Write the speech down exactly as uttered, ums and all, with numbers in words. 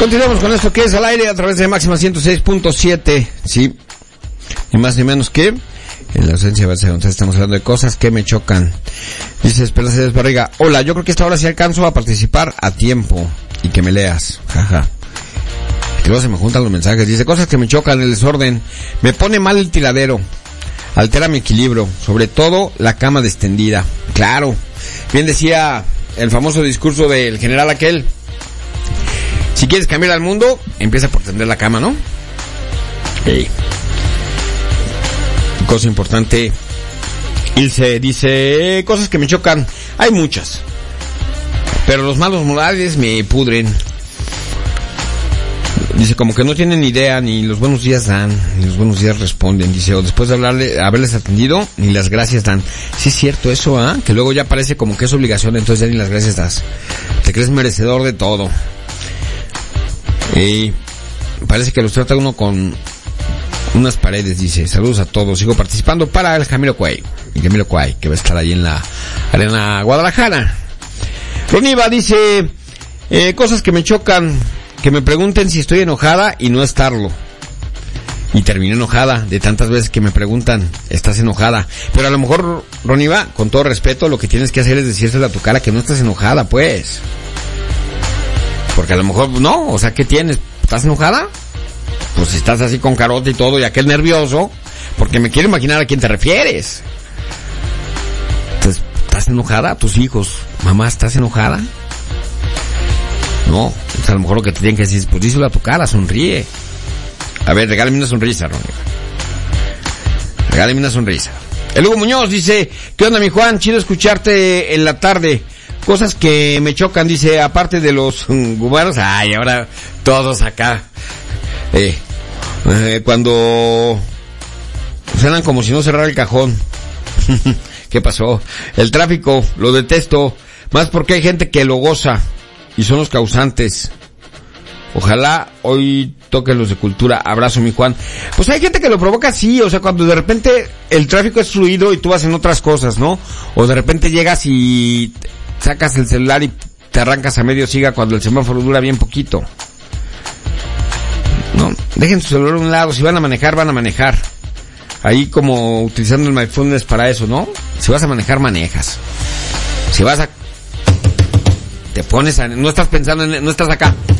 Continuamos con esto que es al aire a través de Máxima ciento seis punto siete, sí, y más ni menos que en la ausencia de Berce González estamos hablando de cosas que me chocan. Dice Esperanza de Barriga, hola, yo creo que esta hora sí alcanzo a participar a tiempo y que me leas, jaja. Que luego se me juntan los mensajes, dice cosas que me chocan, el desorden, me pone mal el tiradero, altera mi equilibrio, sobre todo la cama extendida. Claro, bien decía el famoso discurso del general aquel, si quieres cambiar al mundo, empieza por tender la cama, ¿no? Hey. Cosa importante, Ilse dice, cosas que me chocan, hay muchas, pero los malos modales me pudren. Dice, como que no tienen idea, ni los buenos días dan, ni los buenos días responden. Dice, o después de hablarle, haberles atendido, ni las gracias dan. Sí es cierto eso, ¿ah? ¿eh? Que luego ya parece como que es obligación, entonces ya ni las gracias das. Te crees merecedor de todo. Y parece que los trata uno con unas paredes, dice. Saludos a todos. Sigo participando para el Jamiroquai. El Jamiroquai, que va a estar ahí en la Arena Guadalajara. Roniva dice, eh, cosas que me chocan, que me pregunten si estoy enojada y no estarlo. Y termino enojada de tantas veces que me preguntan, ¿estás enojada? Pero a lo mejor, Roniva, con todo respeto, lo que tienes que hacer es decírselo a tu cara que no estás enojada, pues. Porque a lo mejor, no, o sea, ¿qué tienes? ¿Estás enojada? Pues si estás así con carota y todo y aquel nervioso, porque me quiero imaginar a quién te refieres. Entonces, ¿estás enojada? Tus hijos, mamá, ¿estás enojada? No, pues a lo mejor lo que te tienen que decir es, pues díselo a tu cara, sonríe. A ver, regálame una sonrisa, Ronnie. Regálame una sonrisa. El Hugo Muñoz dice, ¿qué onda, mi Juan? Chido escucharte en la tarde. Cosas que me chocan, dice, aparte de los gubanos, ay, ahora todos acá. Eh, eh, cuando suenan como si no cerrara el cajón. ¿Qué pasó? El tráfico, lo detesto, más porque hay gente que lo goza y son los causantes. Ojalá hoy toquen los de cultura. Abrazo, mi Juan. Pues hay gente que lo provoca, sí, o sea, cuando de repente el tráfico es fluido y tú vas en otras cosas, ¿no? O de repente llegas y sacas el celular y te arrancas a medio siga cuando el semáforo dura bien poquito. No, dejen su celular a un lado, si van a manejar, van a manejar. Ahí como utilizando el mindfulness para eso, ¿no? Si vas a manejar, manejas. Si vas a... te pones a... no estás pensando en... no estás acá.